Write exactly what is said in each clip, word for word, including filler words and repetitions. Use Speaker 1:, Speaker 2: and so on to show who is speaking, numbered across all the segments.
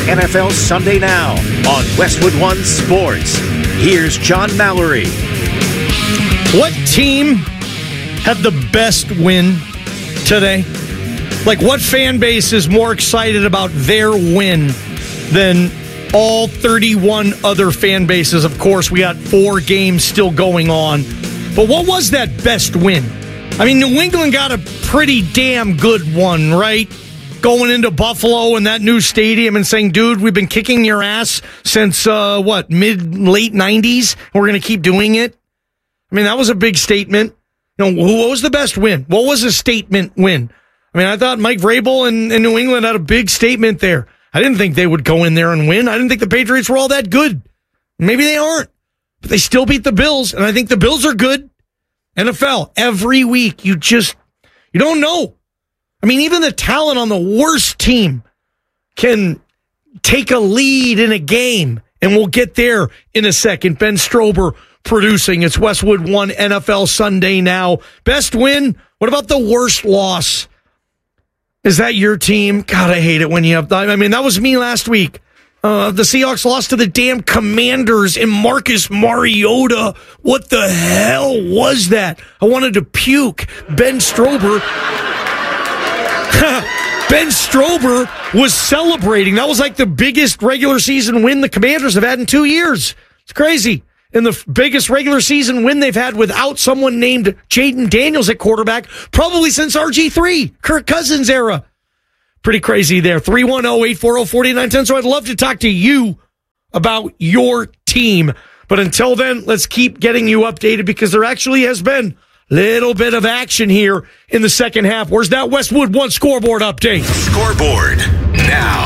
Speaker 1: N F L Sunday Now on Westwood One Sports. Here's John Mallory.
Speaker 2: What team had the best win today? Like, what fan base is more excited about their win than all thirty-one other fan bases? Of course, we got four games still going on. But what was that best win? I mean, New England got a pretty damn good one, right? Going into Buffalo and that new stadium and saying, dude, we've been kicking your ass since, uh, what, mid, late nineties? We're going to keep doing it. I mean, that was a big statement. You know, what was the best win? What was a statement win? I mean, I thought Mike Vrabel and, and New England had a big statement there. I didn't think they would go in there and win. I didn't think the Patriots were all that good. Maybe they aren't, but they still beat the Bills, and I think the Bills are good. N F L, every week, you just, you don't know. I mean, even the talent on the worst team can take a lead in a game, and we'll get there in a second. Ben Strober producing. It's Westwood One N F L Sunday Now. Best win? What about the worst loss? Is that your team? God, I hate it when you have... I mean, that was me last week. Uh, the Seahawks lost to the damn Commanders and Marcus Mariota. What the hell was that? I wanted to puke. Ben Strober... Ben Strober was celebrating. That was like the biggest regular season win the Commanders have had in two years. It's crazy. And the f- biggest regular season win they've had without someone named Jaden Daniels at quarterback, probably since R G three, Kirk Cousins era. Pretty crazy there. three one zero, eight four zero, four nine one zero. So I'd love to talk to you about your team. But until then, let's keep getting you updated because there actually has been little bit of action here in the second half. Where's that Westwood One scoreboard update?
Speaker 3: Scoreboard now.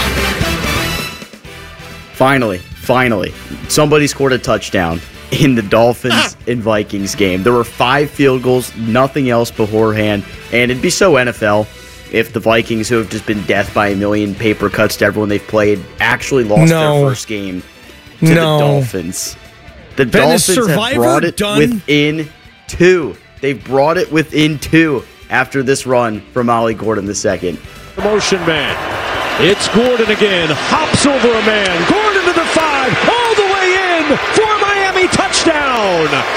Speaker 3: Finally, finally, somebody scored a touchdown in the Dolphins ah. and Vikings game. There were five field goals, nothing else beforehand, and it'd be so N F L if the Vikings, who have just been death by a million paper cuts to everyone they've played, actually lost
Speaker 2: no.
Speaker 3: their first game to
Speaker 2: no.
Speaker 3: the Dolphins. The
Speaker 2: Ben,
Speaker 3: Dolphins have brought it
Speaker 2: done?
Speaker 3: within two. They've brought it within two after this run from Ollie Gordon the second.
Speaker 4: Motion man. It's Gordon again. Hops over a man. Gordon to the five. All the way in for a Miami touchdown.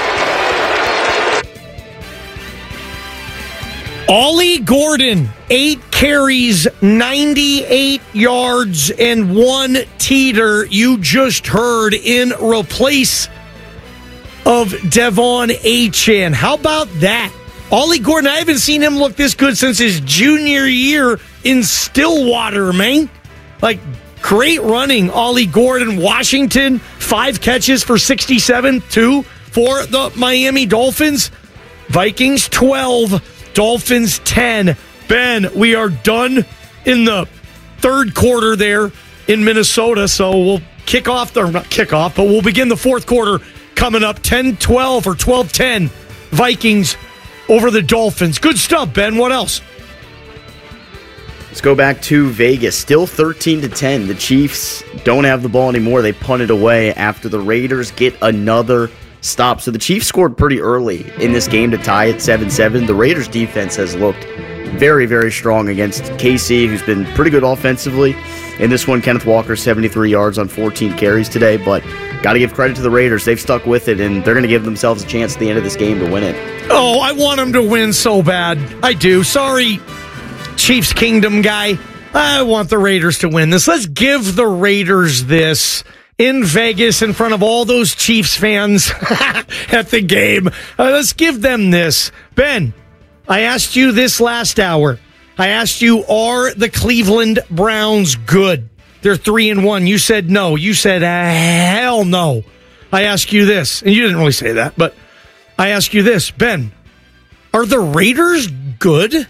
Speaker 2: Ollie Gordon, eight carries, ninety-eight yards, and one teeter. You just heard in replace of Devon Achane. How about that? Ollie Gordon, I haven't seen him look this good since his junior year in Stillwater, man. Like, great running. Ollie Gordon, Washington, five catches for sixty-seven, two for the Miami Dolphins. Vikings, twelve. Dolphins, ten. Ben, we are done in the third quarter there in Minnesota, so we'll kick off, the, not kick off, but we'll begin the fourth quarter coming up, ten twelve or twelve ten, Vikings over the Dolphins. Good stuff, Ben. What else?
Speaker 3: Let's go back to Vegas. Still thirteen to ten. The Chiefs don't have the ball anymore. They punted away after the Raiders get another stop. So the Chiefs scored pretty early in this game to tie at seven seven. The Raiders defense has looked very, very strong against K C, who's been pretty good offensively. In this one, Kenneth Walker, seventy-three yards on fourteen carries today, but got to give credit to the Raiders. They've stuck with it, and they're going to give themselves a chance at the end of this game to win it.
Speaker 2: Oh, I want them to win so bad. I do. Sorry, Chiefs Kingdom guy. I want the Raiders to win this. Let's give the Raiders this in Vegas in front of all those Chiefs fans at the game. Uh, let's give them this. Ben, I asked you this last hour. I asked you, are the Cleveland Browns good? They're three and one. You said no. You said uh, hell no. I ask you this, and you didn't really say that, but I ask you this, Ben, are the Raiders good?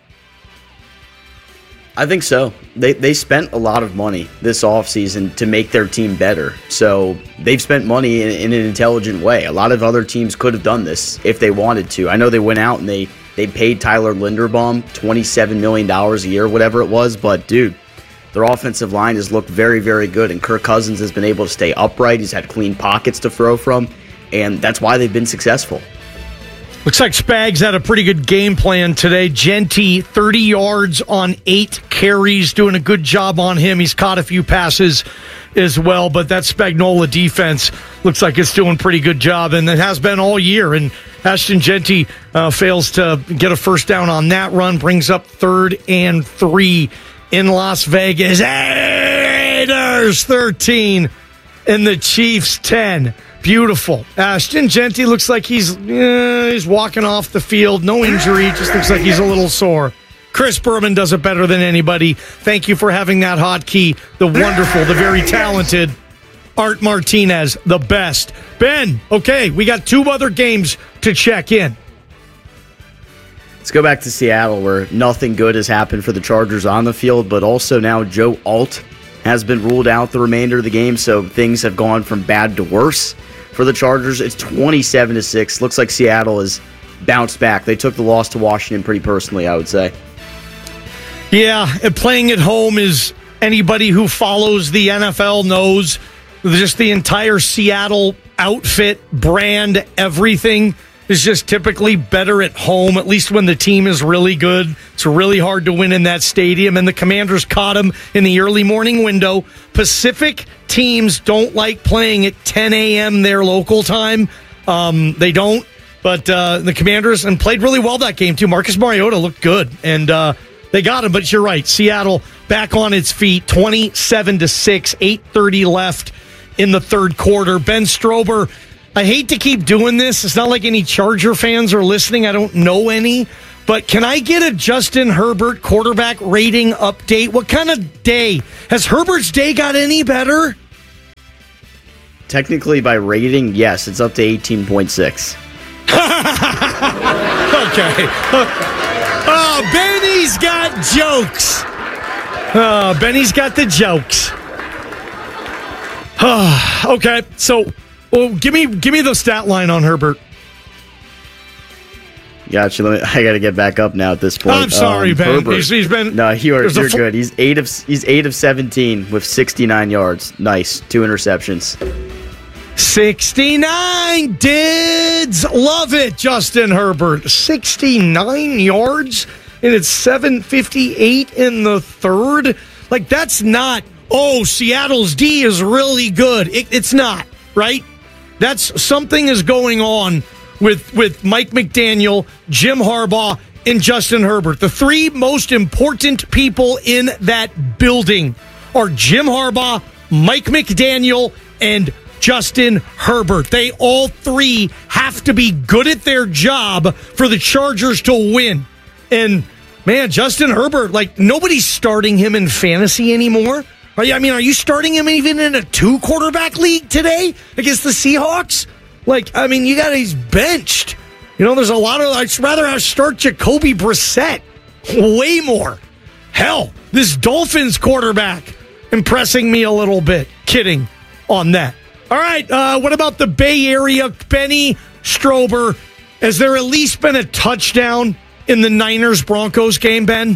Speaker 3: I think so. They they spent a lot of money this offseason to make their team better. So they've spent money in, in an intelligent way. A lot of other teams could have done this if they wanted to. I know they went out and they, they paid Tyler Linderbaum twenty-seven million dollars a year, whatever it was. But, dude, their offensive line has looked very, very good. And Kirk Cousins has been able to stay upright. He's had clean pockets to throw from. And that's why they've been successful.
Speaker 2: Looks like Spags had a pretty good game plan today. Genty, thirty yards on eight carries, doing a good job on him. He's caught a few passes as well, but that Spagnola defense looks like it's doing a pretty good job, and it has been all year. And Ashton Genty uh, fails to get a first down on that run, brings up third and three in Las Vegas. Raiders thirteen and the Chiefs ten. Beautiful. Ashton Genty looks like he's eh, he's walking off the field. No injury. Just looks like he's a little sore. Chris Berman does it better than anybody. Thank you for having that hotkey. The wonderful, the very talented Art Martinez, the best. Ben, okay, we got two other games to check in.
Speaker 3: Let's go back to Seattle, where nothing good has happened for the Chargers on the field, but also now Joe Alt has been ruled out the remainder of the game, so things have gone from bad to worse for the Chargers. It's twenty-seven to six. Looks like Seattle has bounced back. They took the loss to Washington pretty personally, I would say.
Speaker 2: Yeah, and playing at home is, anybody who follows the N F L knows, just the entire Seattle outfit, brand, everything is just typically better at home, at least when the team is really good. It's really hard to win in that stadium, and the Commanders caught them in the early morning window. Pacific teams don't like playing at ten a.m. their local time. Um, they don't, but uh, the Commanders and played really well that game, too. Marcus Mariota looked good, and uh, they got him, but you're right. Seattle back on its feet, twenty-seven to six, eight thirty left in the third quarter. Ben Strober, I hate to keep doing this. It's not like any Charger fans are listening. I don't know any. But can I get a Justin Herbert quarterback rating update? What kind of day? Has Herbert's day got any better?
Speaker 3: Technically, by rating, yes. It's up to eighteen point six.
Speaker 2: Okay. Oh, Benny's got jokes. Oh, Benny's got the jokes. Okay, so well, give me give me the stat line on Herbert.
Speaker 3: Gotcha. Let me, I got to get back up now at this point.
Speaker 2: I'm sorry,
Speaker 3: um,
Speaker 2: Ben.
Speaker 3: Herbert,
Speaker 2: He's, he's been
Speaker 3: no. You are, you're
Speaker 2: fl-
Speaker 3: good. He's eight of he's eight of seventeen with sixty-nine yards. Nice, two interceptions.
Speaker 2: sixty-nine dids. Love it, Justin Herbert. sixty-nine yards, and it's seven fifty-eight in the third. Like, that's not, oh, Seattle's D is really good. It, it's not, right? That's something is going on with, with Mike McDaniel, Jim Harbaugh, and Justin Herbert. The three most important people in that building are Jim Harbaugh, Mike McDaniel, and Justin Herbert. They all three have to be good at their job for the Chargers to win. And, man, Justin Herbert, like, nobody's starting him in fantasy anymore. Are you, I mean, are you starting him even in a two-quarterback league today against the Seahawks? Like, I mean, you got he's benched. You know, there's a lot of, I'd rather have start Jacoby Brissett. Way more. Hell, this Dolphins quarterback impressing me a little bit. Kidding on that. All right, uh, what about the Bay Area? Benny Strober, has there at least been a touchdown in the Niners-Broncos game, Ben?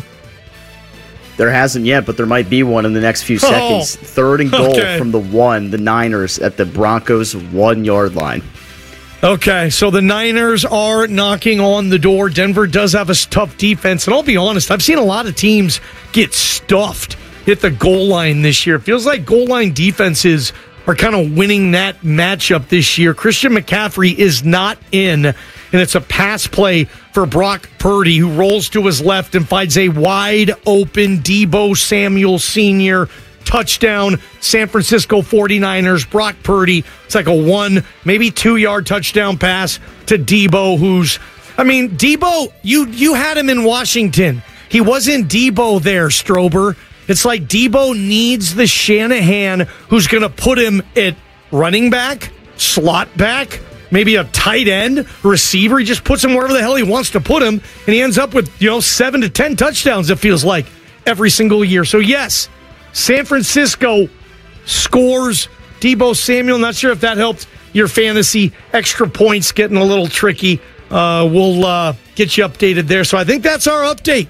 Speaker 3: There hasn't yet, but there might be one in the next few seconds.
Speaker 2: Oh,
Speaker 3: Third and goal
Speaker 2: okay.
Speaker 3: from the one, the Niners at the Broncos one-yard line.
Speaker 2: Okay, so the Niners are knocking on the door. Denver does have a tough defense, and I'll be honest, I've seen a lot of teams get stuffed at the goal line this year. It feels like goal line defenses are kind of winning that matchup this year. Christian McCaffrey is not in, and it's a pass play for Brock Purdy, who rolls to his left and finds a wide-open Deebo Samuel Senior touchdown. San Francisco forty-niners, Brock Purdy. It's like a one, maybe two-yard touchdown pass to Deebo, who's, I mean, Deebo, you, you had him in Washington. He wasn't Deebo there, Strober. It's like Deebo needs the Shanahan who's going to put him at running back, slot back, maybe a tight end, receiver. He just puts him wherever the hell he wants to put him, and he ends up with, you know, seven to ten touchdowns, it feels like, every single year. So, yes, San Francisco scores. Deebo Samuel, not sure if that helped your fantasy. Extra points getting a little tricky. Uh, we'll uh, get you updated there. So I think that's our update.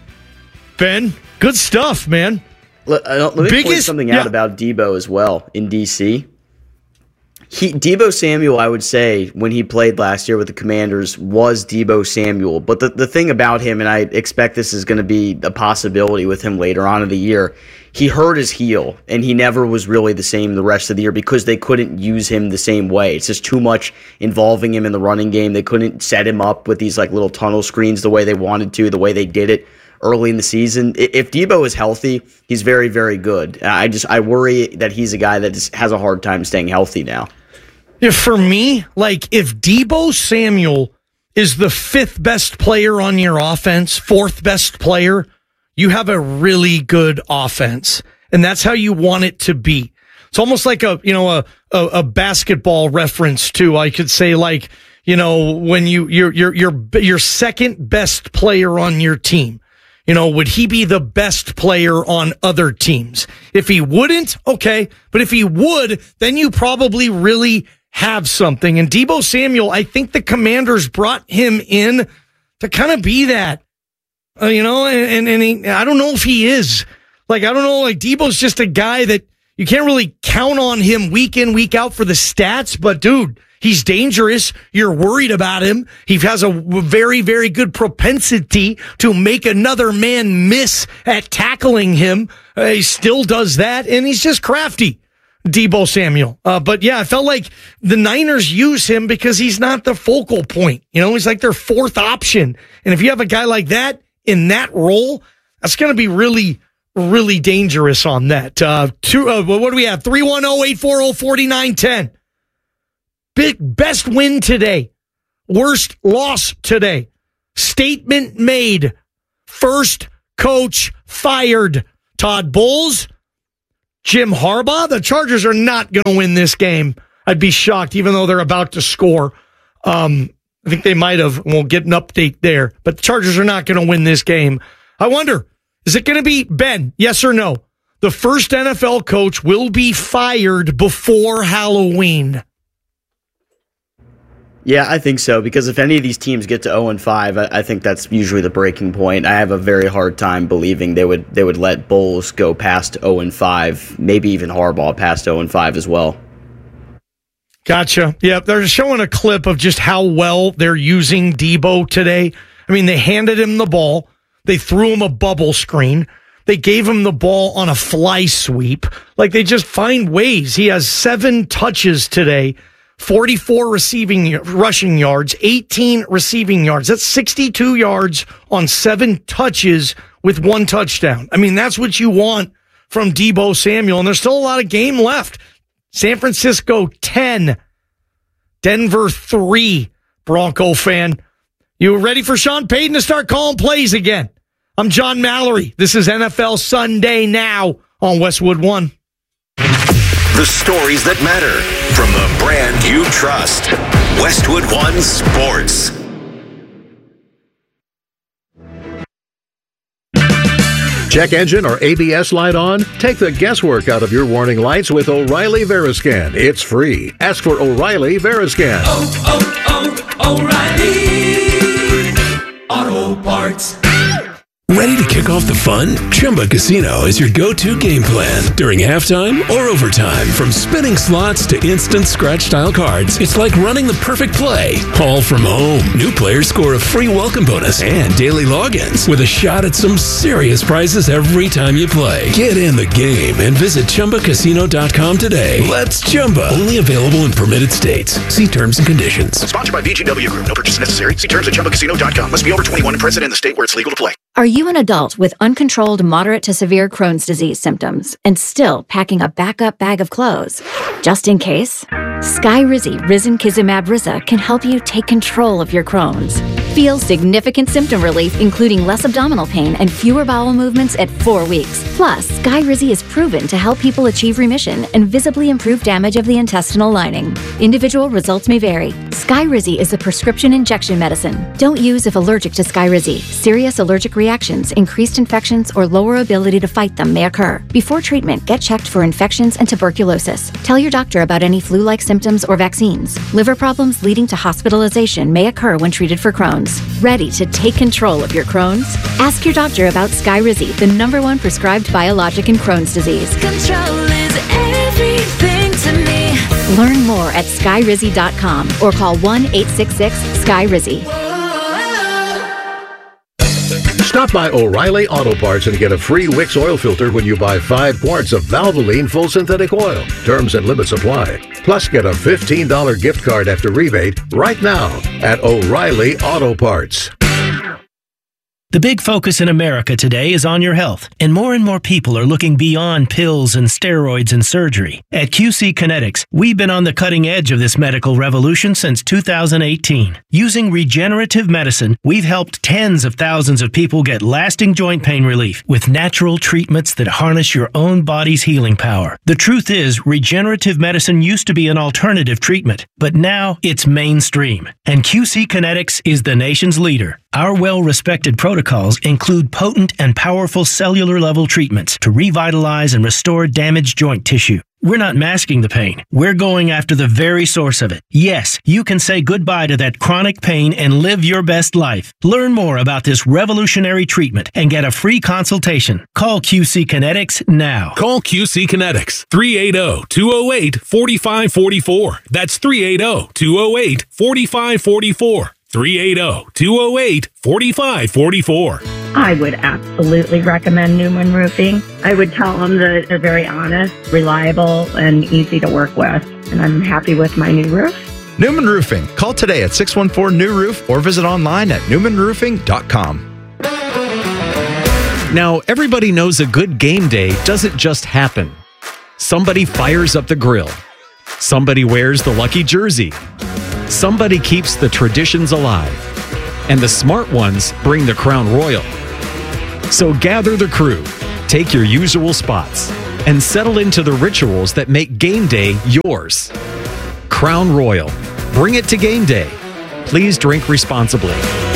Speaker 2: Ben, good stuff, man.
Speaker 3: Let, uh, let me
Speaker 2: Biggest,
Speaker 3: point something
Speaker 2: yeah.
Speaker 3: out about Deebo as well in D C. He, Deebo Samuel, I would say, when he played last year with the Commanders, was Deebo Samuel. But the, the thing about him, and I expect this is going to be a possibility with him later on in the year, he hurt his heel, and he never was really the same the rest of the year because they couldn't use him the same way. It's just too much involving him in the running game. They couldn't set him up with these like little tunnel screens the way they wanted to, the way they did it early in the season. If Deebo is healthy, he's very, very good. I just I worry that he's a guy that just has a hard time staying healthy now.
Speaker 2: If for me, like if Deebo Samuel is the fifth best player on your offense, fourth best player, you have a really good offense. And that's how you want it to be. It's almost like a, you know, a, a, a basketball reference too. I could say like, you know, when you, you're, you're, you're, your second best player on your team. You know, would he be the best player on other teams? If he wouldn't, okay. But if he would, then you probably really have something. And Deebo Samuel, I think the Commanders brought him in to kind of be that, uh, you know, and, and he, I don't know if he is. Like, I don't know, like Deebo's just a guy that you can't really count on him week in, week out for the stats, but dude, he's dangerous. You're worried about him. He has a very, very good propensity to make another man miss at tackling him. Uh, he still does that, and he's just crafty, Deebo Samuel. Uh, but yeah, I felt like the Niners use him because he's not the focal point. You know, he's like their fourth option. And if you have a guy like that in that role, that's going to be really, really dangerous on that. Uh, two, uh, what do we have? three one zero, eight four zero, four nine one zero. Big best win today. Worst loss today. Statement made. First coach fired. Todd Bowles, Jim Harbaugh. The Chargers are not going to win this game. I'd be shocked, even though they're about to score. Um, I think they might have. We'll get an update there. But the Chargers are not going to win this game. I wonder, is it going to be Ben? Yes or no? The first N F L coach will be fired before Halloween.
Speaker 3: Yeah, I think so, because if any of these teams get to oh and five, I, I think that's usually the breaking point. I have a very hard time believing they would they would let Bowles go past oh and five, maybe even Harbaugh past oh and five as well.
Speaker 2: Gotcha. Yeah, they're showing a clip of just how well they're using Deebo today. I mean, they handed him the ball. They threw him a bubble screen. They gave him the ball on a fly sweep. Like, they just find ways. He has seven touches today. forty-four receiving, rushing yards, eighteen receiving yards. That's sixty-two yards on seven touches with one touchdown. I mean, that's what you want from Deebo Samuel. And there's still a lot of game left. San Francisco ten, Denver three. Bronco fan, you ready for Sean Payton to start calling plays again? I'm John Mallory. This is N F L Sunday Now on Westwood One.
Speaker 1: The stories that matter from the brand you trust. Westwood One Sports.
Speaker 5: Check engine or A B S light on? Take the guesswork out of your warning lights with O'Reilly Veriscan. It's free. Ask for O'Reilly Veriscan.
Speaker 6: Oh, oh, oh, O'Reilly Auto Parts.
Speaker 7: Ready to kick off the fun? Chumba Casino is your go-to game plan. During halftime or overtime, from spinning slots to instant scratch-style cards, it's like running the perfect play, all from home. New players score a free welcome bonus and daily logins with a shot at some serious prizes every time you play. Get in the game and visit Chumba Casino dot com today. Let's Chumba. Only available in permitted states. See terms and conditions.
Speaker 8: Sponsored by V G W Group. No purchase necessary. See terms at Chumba Casino dot com. Must be over twenty-one and present in the state where it's legal to play.
Speaker 9: Are you an adult with uncontrolled moderate to severe Crohn's disease symptoms and still packing a backup bag of clothes? Just in case, Skyrizi Risankizumab Riza can help you take control of your Crohn's. Feel significant symptom relief, including less abdominal pain and fewer bowel movements at four weeks. Plus, Skyrizi is proven to help people achieve remission and visibly improve damage of the intestinal lining. Individual results may vary. Skyrizi is a prescription injection medicine. Don't use if allergic to Skyrizi. Serious allergic reactions, increased infections, or lower ability to fight them may occur. Before treatment, get checked for infections and tuberculosis. Tell your doctor about any flu-like symptoms or vaccines. Liver problems leading to hospitalization may occur when treated for Crohn's. Ready to take control of your Crohn's? Ask your doctor about Skyrizi, the number one prescribed biologic in Crohn's disease.
Speaker 6: Control is everything to me.
Speaker 9: Learn more at sky rizzy dot com or call one eight six six sky rizzy.
Speaker 5: Stop by O'Reilly Auto Parts and get a free Wix oil filter when you buy five quarts of Valvoline Full Synthetic Oil. Terms and limits apply. Plus, get a fifteen dollars gift card after rebate right now at O'Reilly Auto Parts.
Speaker 10: The big focus in America today is on your health, and more and more people are looking beyond pills and steroids and surgery. At Q C Kinetics, we've been on the cutting edge of this medical revolution since two thousand eighteen. Using regenerative medicine, we've helped tens of thousands of people get lasting joint pain relief with natural treatments that harness your own body's healing power. The truth is, regenerative medicine used to be an alternative treatment, but now it's mainstream, and Q C Kinetics is the nation's leader. Our well-respected protocols include potent and powerful cellular-level treatments to revitalize and restore damaged joint tissue. We're not masking the pain. We're going after the very source of it. Yes, you can say goodbye to that chronic pain and live your best life. Learn more about this revolutionary treatment and get a free consultation. Call Q C Kinetics now.
Speaker 7: Call Q C Kinetics, three eight zero, two zero eight, four five four four. That's three eight zero, two zero eight, four five four four. three eight zero, two zero eight, four five four four.
Speaker 11: I would absolutely recommend Newman Roofing. I would tell them that they're very honest, reliable, and easy to work with. And I'm happy with my new roof.
Speaker 12: Newman Roofing. Call today at six one four, N E W Roof or visit online at newman roofing dot com.
Speaker 13: Now, everybody knows a good game day doesn't just happen. Somebody fires up the grill. Somebody wears the lucky jersey. Somebody keeps the traditions alive. And the smart ones bring the Crown Royal. So gather the crew, take your usual spots, and settle into the rituals that make game day yours. Crown Royal. Bring it to game day. Please drink responsibly.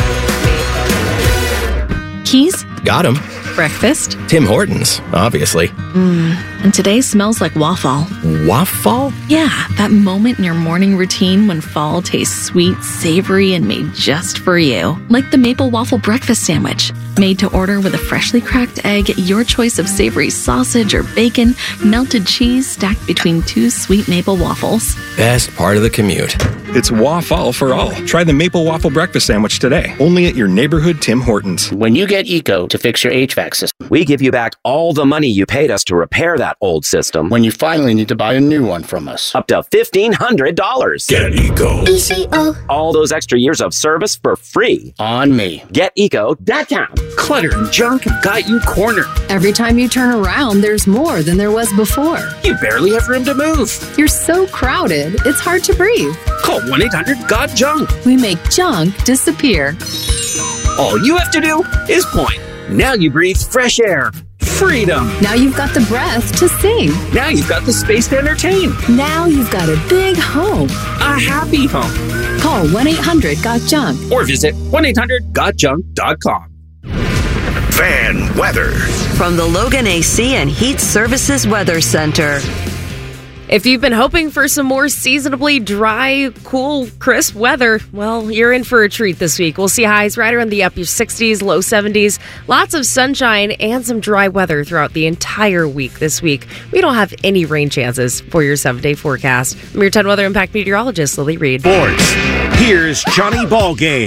Speaker 14: Keys?
Speaker 15: Got him.
Speaker 14: Breakfast?
Speaker 15: Tim Hortons, obviously.
Speaker 14: Mmm, and today smells like waffle.
Speaker 15: Waffle?
Speaker 14: Yeah, that moment in your morning routine when fall tastes sweet, savory, and made just for you. Like the maple waffle breakfast sandwich. Made to order with a freshly cracked egg, your choice of savory sausage or bacon, melted cheese stacked between two sweet maple waffles.
Speaker 15: Best part of the commute.
Speaker 16: It's waffle for all. Try the maple waffle breakfast sandwich today. Only at your neighborhood Tim Hortons.
Speaker 17: When you get Eco to fix your H V A C system, we give you back all the money you paid us to repair that old system when you finally need to buy a new one from us. Up to fifteen hundred dollars.
Speaker 1: Get Eco.
Speaker 17: E C O. All those extra years of service for free. On me. Get eco dot com. Clutter and junk got you cornered.
Speaker 18: Every time you turn around, there's more than there was before.
Speaker 17: You barely have room to move.
Speaker 18: You're so crowded, it's hard to breathe.
Speaker 17: Call one eight hundred got junk.
Speaker 18: We make junk disappear.
Speaker 17: All you have to do is point. Now you breathe fresh air. Freedom.
Speaker 18: Now you've got the breath to sing.
Speaker 17: Now you've got the space to entertain.
Speaker 18: Now you've got a big home.
Speaker 17: A happy home.
Speaker 18: Call one eight hundred got junk.
Speaker 17: Or visit one eight hundred got junk dot com.
Speaker 1: Fan weather.
Speaker 19: From the Logan A C and Heat Services Weather Center.
Speaker 20: If you've been hoping for some more seasonably dry, cool, crisp weather, well, you're in for a treat this week. We'll see highs right around the upper sixties, low seventies, lots of sunshine, and some dry weather throughout the entire week this week. We don't have any rain chances for your seven-day forecast. I'm your ten Weather Impact meteorologist, Lily Reed.
Speaker 4: Sports. Here's Johnny Ballgame.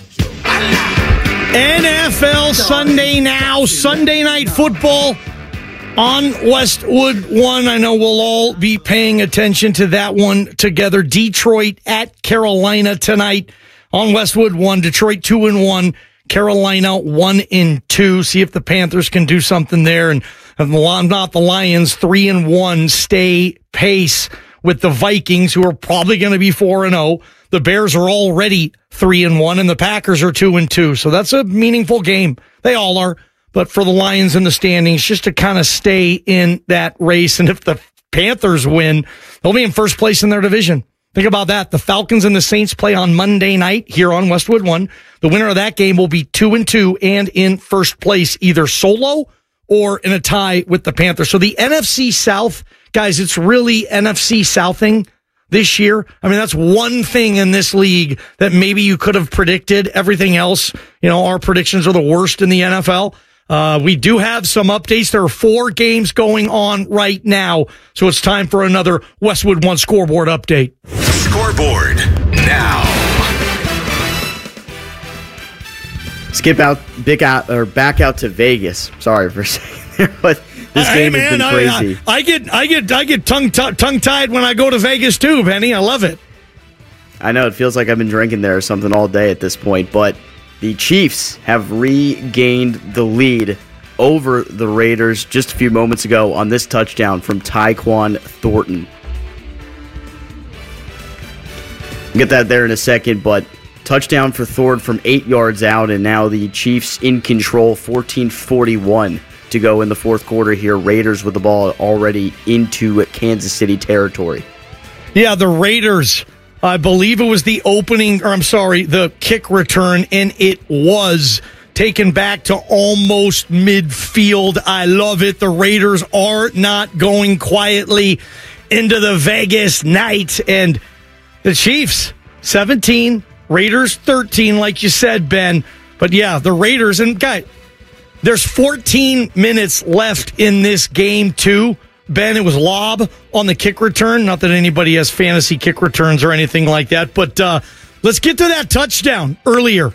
Speaker 2: N F L Sunday now, Sunday Night Football on Westwood One. I know we'll all be paying attention to that one together. Detroit at Carolina tonight on Westwood One. Detroit two and one, Carolina one and two. See if the Panthers can do something there, and if not the Lions three and one, stay pace with the Vikings, who are probably going to be four and zero. The Bears are already three and one, and the Packers are two and two. So that's a meaningful game. They all are. But for the Lions in the standings, just to kind of stay in that race. And if the Panthers win, they'll be in first place in their division. Think about that. The Falcons and the Saints play on Monday night here on Westwood One. The winner of that game will be two and two and in first place, either solo or in a tie with the Panthers. So the N F C South, guys, it's really N F C Southing this year. I mean, that's one thing in this league that maybe you could have predicted. Everything else, you know, our predictions are the worst in the N F L. Uh, we do have some updates. There are four games going on right now, so it's time for another Westwood One scoreboard update.
Speaker 1: Scoreboard now.
Speaker 3: Skip out, big out, or back out to Vegas. Sorry for saying there, but this
Speaker 2: hey,
Speaker 3: game
Speaker 2: man,
Speaker 3: has been
Speaker 2: I,
Speaker 3: crazy.
Speaker 2: I, I get, I get, I get tongue t- tongue tied when I go to Vegas too, Benny. I love it.
Speaker 3: I know it feels like I've been drinking there or something all day at this point, but the Chiefs have regained the lead over the Raiders just a few moments ago on this touchdown from Tyquan Thornton. We'll get that there in a second, but touchdown for Thornton from eight yards out, and now the Chiefs in control, fourteen forty-one to go in the fourth quarter here. Raiders with the ball already into Kansas City territory.
Speaker 2: Yeah, the Raiders, I believe it was the opening, or I'm sorry, the kick return, and it was taken back to almost midfield. I love it. The Raiders are not going quietly into the Vegas night. And the Chiefs, seventeen, Raiders, thirteen, like you said, Ben. But yeah, the Raiders, and guy, there's fourteen minutes left in this game, too. Ben, it was lob on the kick return. Not that anybody has fantasy kick returns or anything like that, but uh, let's get to that touchdown earlier.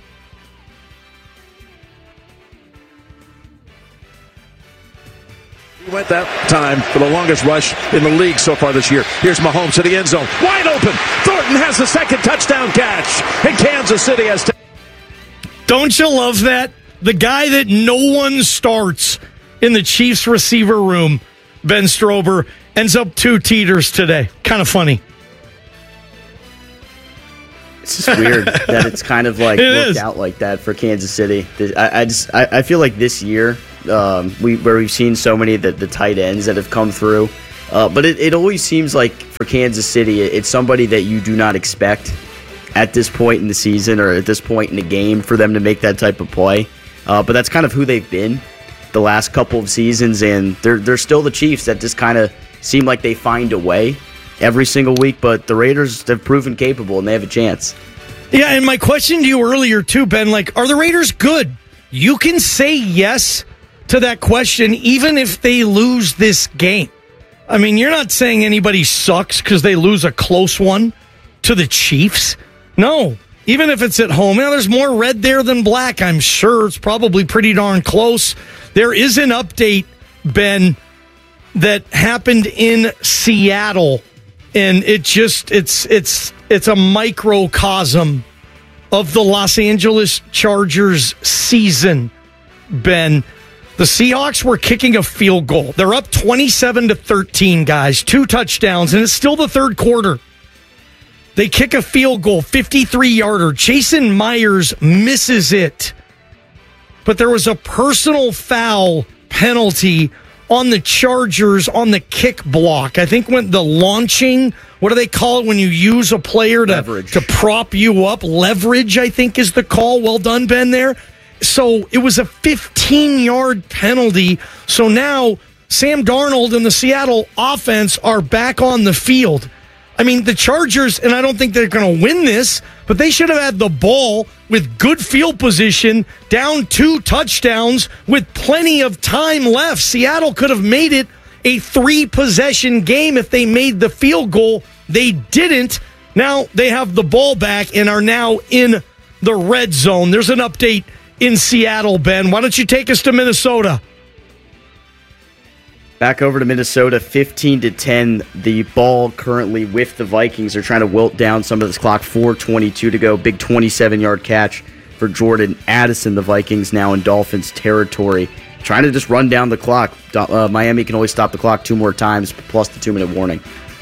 Speaker 4: He went that time for the longest rush in the league so far this year. Here's Mahomes to the end zone. Wide open. Thornton has the second touchdown catch. And Kansas City has... T-
Speaker 2: Don't you love that? The guy that no one starts in the Chiefs receiver room, Ben Strober, ends up two teeters today. Kind of funny.
Speaker 3: It's just weird that it's kind of like
Speaker 2: it
Speaker 3: worked
Speaker 2: is.
Speaker 3: out like that for Kansas City. I, I just I, I feel like this year, um, we where we've seen so many of the, the tight ends that have come through, uh, but it, it always seems like for Kansas City, it's somebody that you do not expect at this point in the season or at this point in the game for them to make that type of play. Uh, but that's kind of who they've been the last couple of seasons, and they're they're still the Chiefs that just kind of seem like they find a way every single week, but the Raiders have proven capable, and they have a chance.
Speaker 2: Yeah, and my question to you earlier, too, Ben, like, are the Raiders good? You can say yes to that question even if they lose this game. I mean, you're not saying anybody sucks because they lose a close one to the Chiefs. No, even if it's at home. Now, there's more red there than black, I'm sure. It's probably pretty darn close. There is an update, Ben, that happened in Seattle. And it just, it's it's it's a microcosm of the Los Angeles Chargers season, Ben. The Seahawks were kicking a field goal. They're up twenty-seven to thirteen, guys. Two touchdowns, and it's still the third quarter. They kick a field goal, fifty-three-yarder. Jason Myers misses it. But there was a personal foul penalty on the Chargers on the kick block. I think when the launching, what do they call it when you use a player to,
Speaker 3: Leverage.
Speaker 2: to prop you up? Leverage, I think, is the call. Well done, Ben, there. So it was a fifteen-yard penalty. So now Sam Darnold and the Seattle offense are back on the field. I mean, the Chargers, and I don't think they're going to win this, but they should have had the ball with good field position, down two touchdowns with plenty of time left. Seattle could have made it a three-possession game if they made the field goal. They didn't. Now they have the ball back and are now in the red zone. There's an update in Seattle, Ben. Why don't you take us to Minnesota?
Speaker 3: Back over to Minnesota, fifteen to ten. The ball currently with the Vikings. They're trying to wilt down some of this clock. four twenty-two to go. Big twenty-seven-yard catch for Jordan Addison. The Vikings now in Dolphins territory. Trying to just run down the clock. Uh, Miami can always stop the clock two more times, plus the two-minute warning.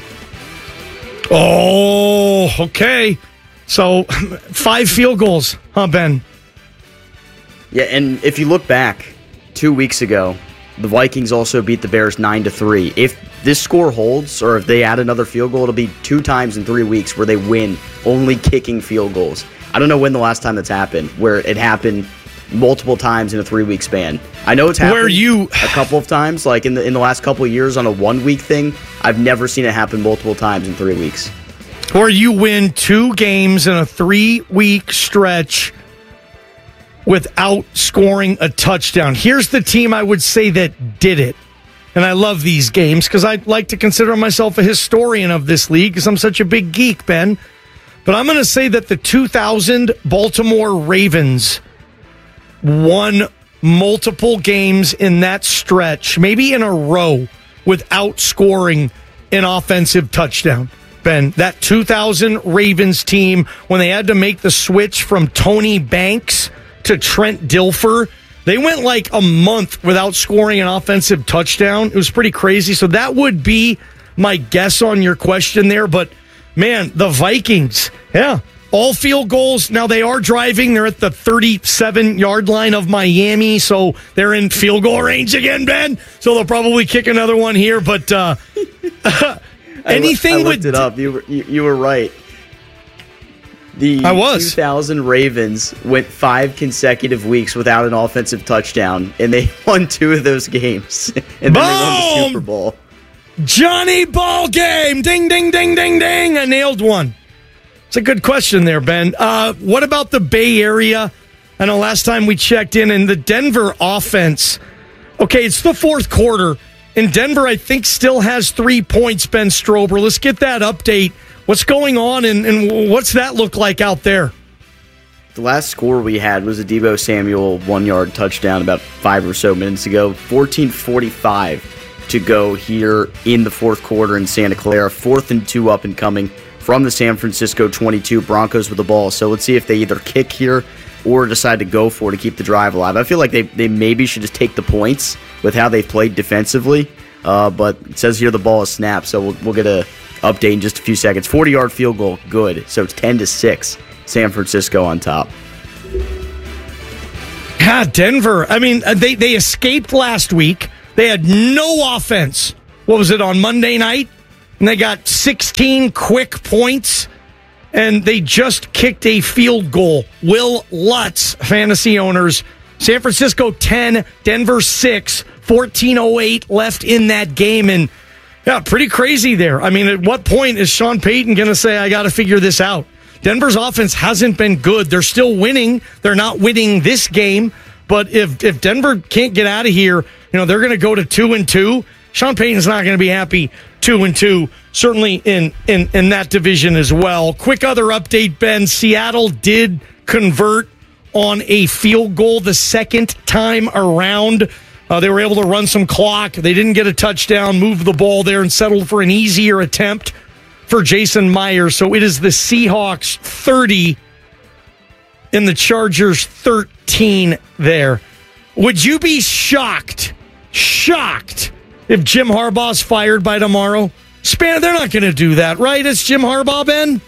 Speaker 2: Oh, okay. So five field goals, huh, Ben?
Speaker 3: Yeah, and if you look back two weeks ago, the Vikings also beat the Bears nine to three. If this score holds, or if they add another field goal, it'll be two times in three weeks where they win only kicking field goals. I don't know when the last time that's happened, where it happened multiple times in a three-week span. I know it's happened
Speaker 2: where you...
Speaker 3: a couple of times, like in the in the last couple of years on a one-week thing. I've never seen it happen multiple times in three weeks.
Speaker 2: Where you win two games in a three-week stretch without scoring a touchdown. Here's the team I would say that did it. And I love these games because I like to consider myself a historian of this league because I'm such a big geek, Ben. But I'm going to say that the two thousand Baltimore Ravens won multiple games in that stretch, maybe in a row, without scoring an offensive touchdown. Ben, that two thousand Ravens team, when they had to make the switch from Tony Banks to Trent Dilfer, they went like a month without scoring an offensive touchdown. It was pretty crazy. So that would be my guess on your question there. But, man, the Vikings, yeah, all field goals. Now, they are driving. They're at the thirty-seven-yard line of Miami, so they're in field goal range again, Ben. So they'll probably kick another one here. But uh, anything
Speaker 3: I, I looked
Speaker 2: with...
Speaker 3: it up. You were, you, you were right. The
Speaker 2: I was.
Speaker 3: two thousand Ravens went five consecutive weeks without an offensive touchdown, and they won two of those games. And then
Speaker 2: Boom!
Speaker 3: they won the Super Bowl.
Speaker 2: Johnny Ball game. Ding, ding, ding, ding, ding. I nailed one. It's a good question there, Ben. Uh, what about the Bay Area? I know last time we checked in, and the Denver offense. Okay, it's the fourth quarter, and Denver, I think, still has three points, Ben Strober. Let's get that update. What's going on, and, and what's that look like out there?
Speaker 3: The last score we had was a Deebo Samuel one-yard touchdown about five or so minutes ago. fourteen forty-five to go here in the fourth quarter in Santa Clara. Fourth and two up and coming from the San Francisco twenty-two. Broncos with the ball. So let's see if they either kick here or decide to go for it to keep the drive alive. I feel like they, they maybe should just take the points with how they've played defensively. Uh, but it says here the ball is snapped, so we'll, we'll get a update in just a few seconds. forty-yard field goal, good. So it's ten to six. San Francisco on top.
Speaker 2: God, Denver. I mean, they, they escaped last week. They had no offense. What was it, on Monday night? And they got sixteen quick points, and they just kicked a field goal. Will Lutz, fantasy owners. San Francisco ten, Denver six, fourteen oh eight left in that game, and yeah, pretty crazy there. I mean, at what point is Sean Payton going to say, I got to figure this out? Denver's offense hasn't been good. They're still winning. They're not winning this game. But if if Denver can't get out of here, you know, they're going to go to two and two. Sean Payton's not going to be happy two and two, certainly in, in, in that division as well. Quick other update, Ben. Seattle did convert on a field goal the second time around. Uh, they were able to run some clock. They didn't get a touchdown, move the ball there, and settled for an easier attempt for Jason Myers. So it is the Seahawks thirty and the Chargers thirteen there. Would you be shocked, shocked, if Jim Harbaugh's fired by tomorrow? Span, they're not going to do that, right? It's Jim Harbaugh, Ben?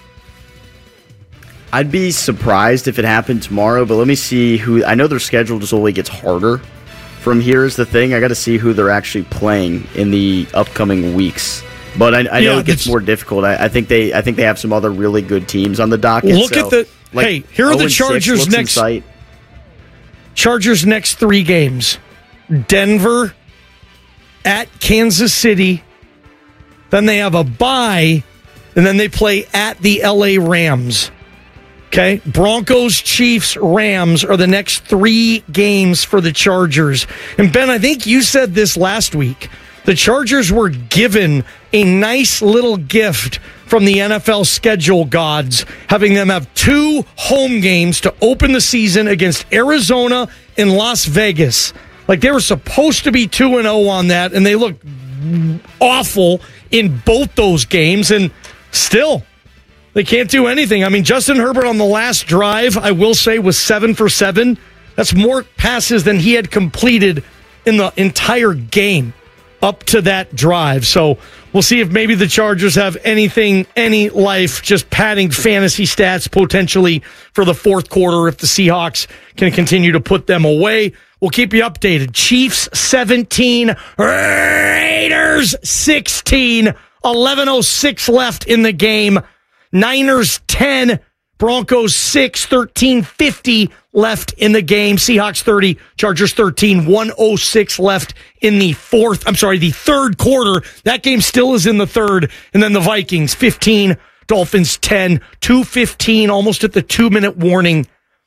Speaker 3: I'd be surprised if it happened tomorrow, but let me see who. I know their schedule just only gets harder from here is the thing. I got to see who they're actually playing in the upcoming weeks. But I, I
Speaker 2: yeah,
Speaker 3: know it gets more difficult. I, I think they I think they have some other really good teams on the docket.
Speaker 2: Look
Speaker 3: so,
Speaker 2: at the
Speaker 3: like,
Speaker 2: hey, here are the Chargers next Chargers next three games. Denver, at Kansas City, then they have a bye, and then they play at the L A Rams. Okay, Broncos, Chiefs, Rams are the next three games for the Chargers. And Ben, I think you said this last week. The Chargers were given a nice little gift from the N F L schedule gods, having them have two home games to open the season against Arizona and Las Vegas. Like, they were supposed to be two and oh on that, and they looked awful in both those games, and still, they can't do anything. I mean, Justin Herbert on the last drive, I will say, was seven for seven. That's more passes than he had completed in the entire game up to that drive. So we'll see if maybe the Chargers have anything, any life, just padding fantasy stats potentially for the fourth quarter if the Seahawks can continue to put them away. We'll keep you updated. Chiefs seventeen, Raiders sixteen, eleven oh six left in the game. Niners ten, Broncos six, thirteen fifty left in the game. Seahawks thirty, Chargers thirteen, one oh six left in the fourth. I'm sorry, the third quarter. That game still is in the third. And then the Vikings fifteen, Dolphins ten, two fifteen, almost at the two-minute warning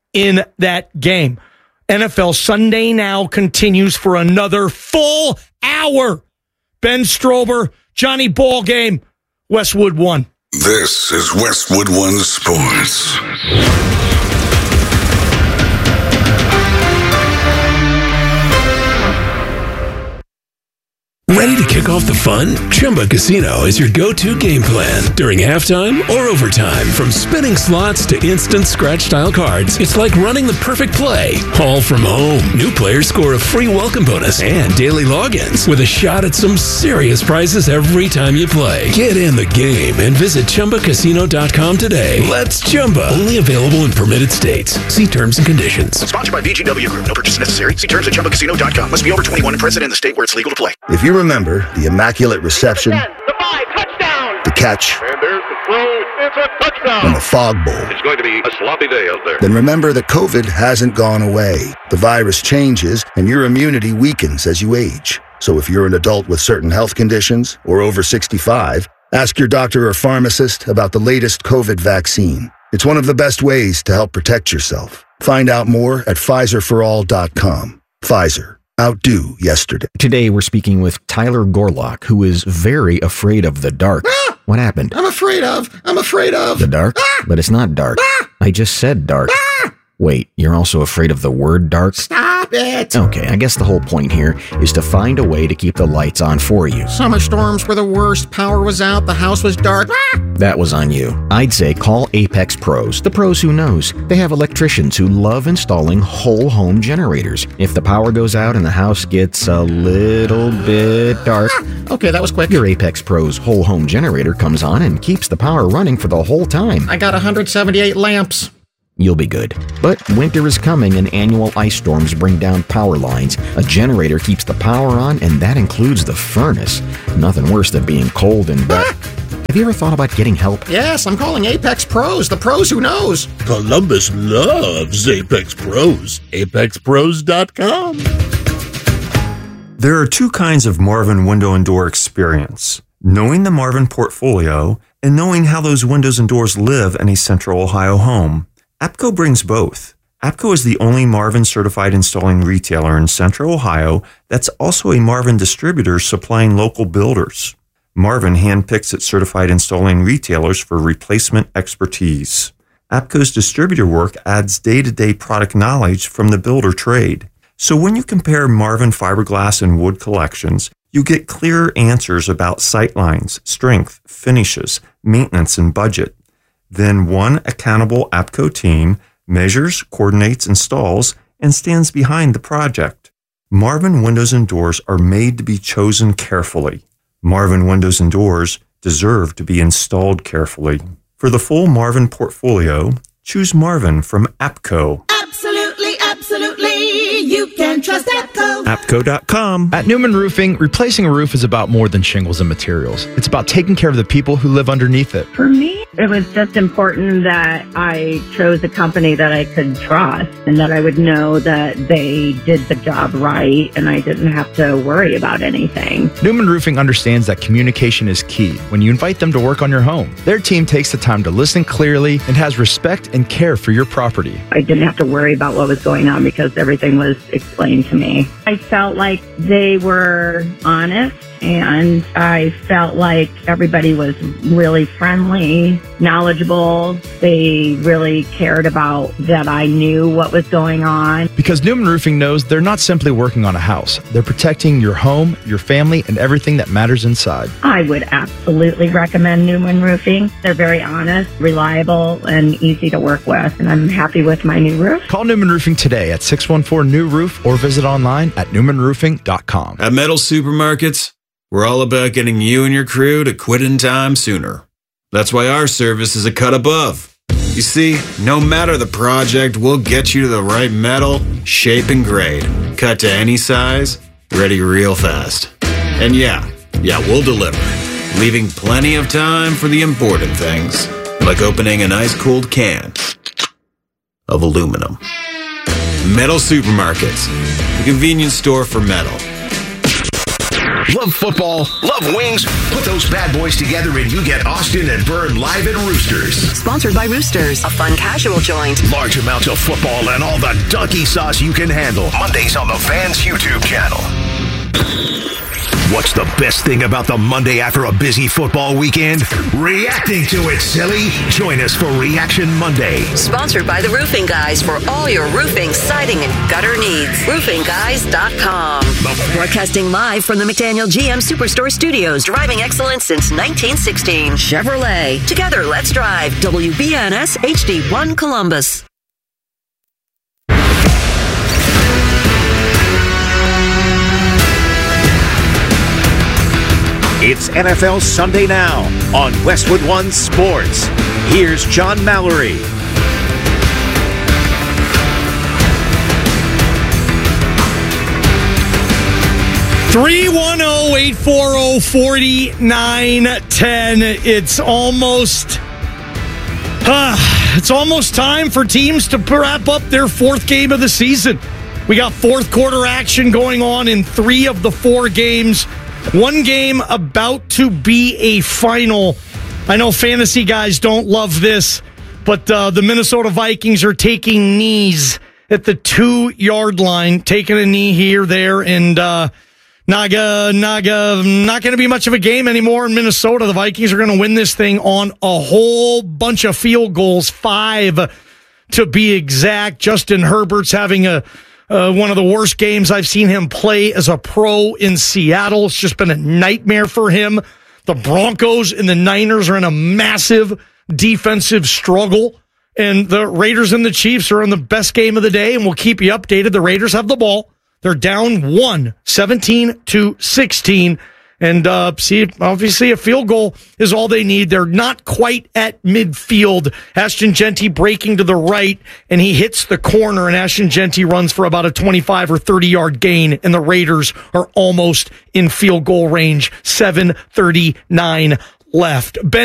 Speaker 2: in that game. N F L Sunday Now continues for another full hour. Ben Strober, Johnny Ballgame, Westwood One.
Speaker 21: This is Westwood One Sports.
Speaker 7: Ready to kick off the fun? Chumba Casino is your go-to game plan during halftime or overtime. From spinning slots to instant scratch-style cards, it's like running the perfect play, all from home. New players score a free welcome bonus and daily logins with a shot at some serious prizes every time you play. Get in the game and visit Chumba Casino dot com today. Let's Chumba. Only available in permitted states. See terms and conditions.
Speaker 8: Sponsored by V G W Group. No purchase necessary. See terms at Chumba Casino dot com. Must be over twenty-one and present in the state where it's legal to play.
Speaker 22: If you remember the immaculate reception, the, five, touchdown. the catch,
Speaker 23: and there's the throw. It's a touchdown.
Speaker 22: and the fog bowl,
Speaker 23: it's going to be a sloppy day out there.
Speaker 22: Then remember that COVID hasn't gone away. The virus changes, and your immunity weakens as you age. So if you're an adult with certain health conditions or over sixty-five, ask your doctor or pharmacist about the latest COVID vaccine. It's one of the best ways to help protect yourself. Find out more at Pfizer for all dot com. Pfizer. Outdo yesterday.
Speaker 13: Today we're speaking with Tyler Gorlock, who is very afraid of the dark.
Speaker 24: Ah!
Speaker 13: What happened?
Speaker 24: I'm afraid of. I'm afraid of.
Speaker 13: The dark?
Speaker 24: Ah!
Speaker 13: But it's not dark.
Speaker 24: Ah!
Speaker 13: I just said dark.
Speaker 24: Ah!
Speaker 13: Wait, you're also afraid of the word dark?
Speaker 24: Stop it.
Speaker 13: Okay, I guess the whole point here is to find a way to keep the lights on for you.
Speaker 24: Summer storms were the worst. Power was out. The house was dark. Ah!
Speaker 13: That was on you. I'd say call Apex Pros, the pros who knows. They have electricians who love installing whole home generators. If the power goes out and the house gets a little bit dark,
Speaker 24: ah! Okay, that was quick.
Speaker 13: Your Apex Pros whole home generator comes on and keeps the power running for the whole time.
Speaker 24: I got one hundred seventy-eight lamps.
Speaker 13: You'll be good. But winter is coming and annual ice storms bring down power lines. A generator keeps the power on, and that includes the furnace. Nothing worse than being cold and wet. Have you ever thought about getting help?
Speaker 24: Yes, I'm calling Apex Pros, the pros who knows.
Speaker 25: Columbus loves Apex Pros. Apex Pros dot com.
Speaker 26: There are two kinds of Marvin window and door experience. Knowing the Marvin portfolio and knowing how those windows and doors live in a Central Ohio home. APCO brings both. APCO is the only Marvin certified installing retailer in Central Ohio that's also a Marvin distributor supplying local builders. Marvin handpicks its certified installing retailers for replacement expertise. APCO's distributor work adds day-to-day product knowledge from the builder trade. So when you compare Marvin fiberglass and wood collections, you get clearer answers about sightlines, strength, finishes, maintenance, and budget. Then one accountable APCO team measures, coordinates, installs, and stands behind the project. Marvin windows and doors are made to be chosen carefully. Marvin windows and doors deserve to be installed carefully. For the full Marvin portfolio, choose Marvin from APCO.
Speaker 6: Absolutely, absolutely. You can trust APCO.
Speaker 12: APCO dot com. At Newman Roofing, replacing a roof is about more than shingles and materials. It's about taking care of the people who live underneath it.
Speaker 11: For me, it was just important that I chose a company that I could trust and that I would know that they did the job right and I didn't have to worry about anything.
Speaker 12: Newman Roofing understands that communication is key when you invite them to work on your home. Their team takes the time to listen clearly and has respect and care for your property.
Speaker 11: I didn't have to worry about what was going on because everything was explained to me. I felt like they were honest and I felt like everybody was really friendly, knowledgeable. They really cared about that I knew what was going on.
Speaker 12: Because Newman Roofing knows they're not simply working on a house. They're protecting your home, your family, and everything that matters inside.
Speaker 11: I would absolutely recommend Newman Roofing. They're very honest, reliable, and easy to work with. And I'm happy with my new roof.
Speaker 12: Call Newman Roofing today at six one four new roof or visit online at newman roofing dot com.
Speaker 27: At Metal Supermarkets, we're all about getting you and your crew to quit in time sooner. That's why our service is a cut above. You see, no matter the project, we'll get you to the right metal, shape, and grade. Cut to any size, ready real fast. And yeah, yeah, we'll deliver, leaving plenty of time for the important things, like opening an ice-cold can of aluminum. Metal Supermarkets, the convenience store for metal.
Speaker 1: Love football? Love wings? Put those bad boys together and you get Austin and Byrne live at Roosters.
Speaker 19: Sponsored by Roosters, a fun casual joint.
Speaker 1: Large amounts of football and all the donkey sauce you can handle. Mondays on the Fans YouTube channel. What's the best thing about the Monday after a busy football weekend? Reacting to it, silly. Join us for Reaction Monday.
Speaker 19: Sponsored by the Roofing Guys for all your roofing, siding, and gutter needs. roofing guys dot com. Broadcasting live from the McDaniel G M Superstore Studios. Driving excellence since nineteen sixteen. Chevrolet. Together, let's drive. W B N S H D one Columbus.
Speaker 5: It's N F L Sunday Now on Westwood One Sports. Here's John Mallory.
Speaker 2: three one zero, eight four zero, four nine one zero. It's almost uh, it's almost time for teams to wrap up their fourth game of the season. We got fourth quarter action going on in three of the four games. One game about to be a final. I know fantasy guys don't love this, but uh, the Minnesota Vikings are taking knees at the two-yard line, taking a knee here, there, and uh, Naga, Naga, not going to be much of a game anymore in Minnesota. The Vikings are going to win this thing on a whole bunch of field goals, five to be exact. Justin Herbert's having a Uh, one of the worst games I've seen him play as a pro in Seattle. It's just been a nightmare for him. The Broncos and the Niners are in a massive defensive struggle. And the Raiders and the Chiefs are in the best game of the day, and we'll keep you updated. The Raiders have the ball. They're down one, seventeen to sixteen. And uh, see, obviously a field goal is all they need. They're not quite at midfield. Ashton Genty breaking to the right, and he hits the corner, and Ashton Genty runs for about a twenty-five or thirty-yard gain, and the Raiders are almost in field goal range. seven thirty-nine left. Ben